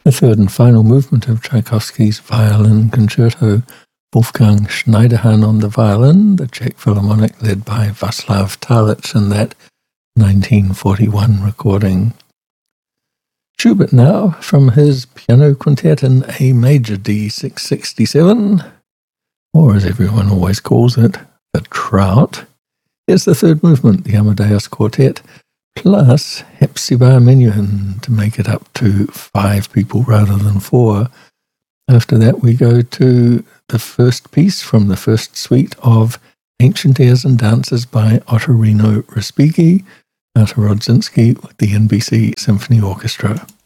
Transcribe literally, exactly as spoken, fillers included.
The third and final movement of Tchaikovsky's Violin Concerto, Wolfgang Schneiderhan on the violin, the Czech Philharmonic led by Václav Talich in that nineteen forty-one recording. Schubert now, from his piano quintet in A major D six sixty-seven, or as everyone always calls it, the Trout. Here's the third movement, the Amadeus Quartet, plus Hepzibah Menuhin to make it up to five people rather than four. After that we go to the first piece from the first suite of Ancient Airs and Dances by Ottorino Respighi, Artur Rodzinski with the N B C Symphony Orchestra.